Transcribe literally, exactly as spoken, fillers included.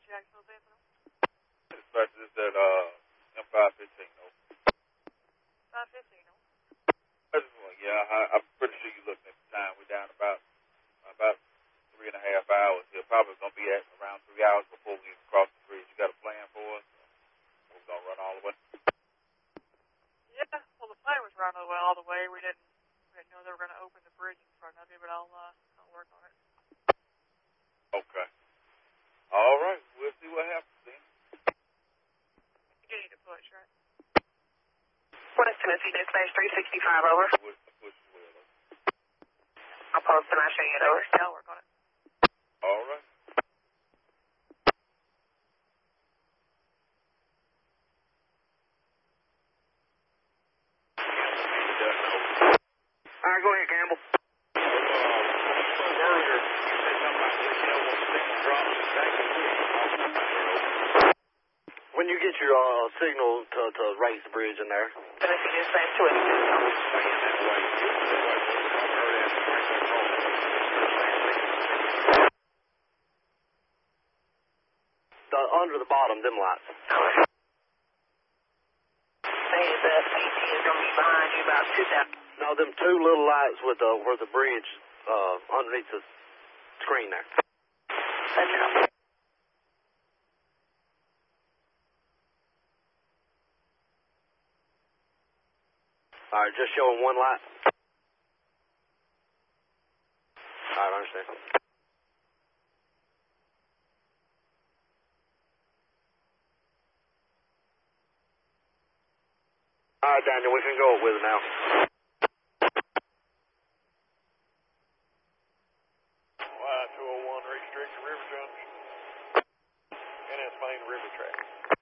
Jacksonville, Bethel. Dispatch is at uh, M five fifteen, no. five fifteen, no? I just want, yeah, I, I'm pretty sure you're looking at the time. We're down about about three and a half hours here. Probably going to be at around three hours before we cross the bridge. You got a plan for us? We're going to run all the way? Yeah, well, the plan was run all the way. All the way. We didn't, we didn't know they were going to open the bridge in front of you, but I'll, uh, I'll work on it. Okay. All right. We'll see what happens then. You need to push, right? West Tennessee Dispatch three sixty-five, over. Push, push as well, over. I'll post and I'll show you it, over. Yeah, I'll work on it. All right. All right, go ahead, Campbell. Earlier, you said something about this yellow signal drop. When you get your uh, signal to, to raise the bridge in there. Tennessee Dispatch two eighty-two. The, under the bottom, them lights. Say that A T is going to be behind you about two thousand. No, them two little lights with the where the bridge uh, underneath the screen there. That's enough. All right, just showing one light. All right, I understand. All right, Daniel, we can go with it now. Y two oh one restricted river junction. And it's main river track.